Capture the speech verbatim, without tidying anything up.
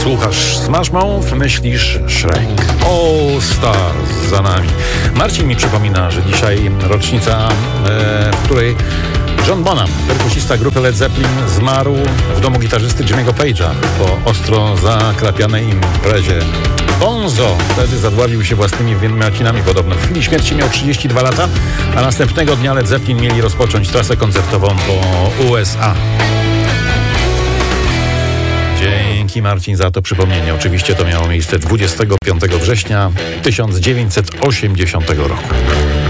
Słuchasz Smash Mouth, myślisz Shrek. All Stars za nami. Marcin mi przypomina, że dzisiaj rocznica, e, w której John Bonham, perkusista grupy Led Zeppelin, zmarł w domu gitarzysty Jimmy'ego Page'a po ostro zakrapianej imprezie. Bonzo wtedy zadławił się własnymi wymiacinami podobno. W chwili śmierci miał trzydzieści dwa lata, a następnego dnia Led Zeppelin mieli rozpocząć trasę koncertową po U S A. Dzięki Marcin za to przypomnienie. Oczywiście to miało miejsce dwudziestego piątego września tysiąc dziewięćset osiemdziesiątego roku.